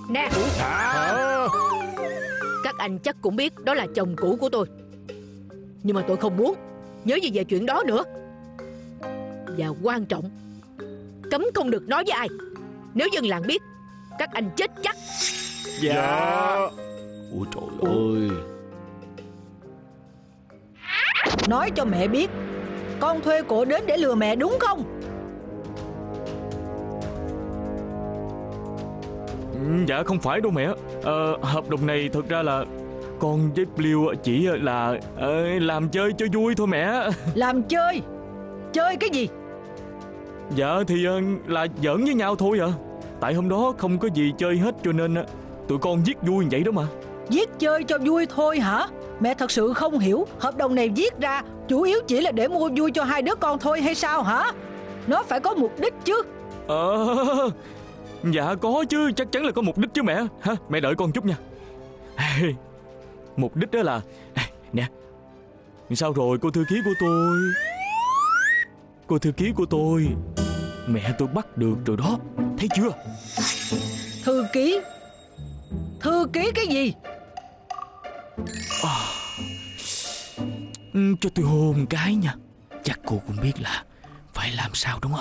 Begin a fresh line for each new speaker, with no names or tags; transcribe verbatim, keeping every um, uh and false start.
Nè,
Hả?
các anh chắc cũng biết đó là chồng cũ của tôi, nhưng mà tôi không muốn nhớ gì về chuyện đó nữa. Và quan trọng, cấm không được nói với ai. Nếu dân làng biết, các anh chết chắc.
Dạ.
Ôi trời ơi.
Nói cho mẹ biết, con thuê cổ đến để lừa mẹ đúng không?
Dạ không phải đâu mẹ. ờ, Hợp đồng này thật ra là con với Blue chỉ là ờ, làm chơi cho vui thôi mẹ.
Làm chơi? Chơi cái gì?
Dạ thì ờ, là giỡn với nhau thôi à. Tại hôm đó không có gì chơi hết cho nên ờ, tụi con viết vui vậy đó mà.
Viết chơi cho vui thôi hả? Mẹ thật sự không hiểu, hợp đồng này viết ra chủ yếu chỉ là để mua vui cho hai đứa con thôi hay sao hả? Nó phải có mục đích chứ.
Ờ Dạ có chứ, chắc chắn là có mục đích chứ mẹ. Ha, mẹ đợi con chút nha. Mục đích đó là nè. Sao rồi cô thư ký của tôi? Cô thư ký của tôi, mẹ tôi bắt được rồi đó. Thấy chưa?
Thư ký? Thư ký cái gì?
À, cho tôi hôn cái nha. Chắc cô cũng biết là phải làm sao đúng không?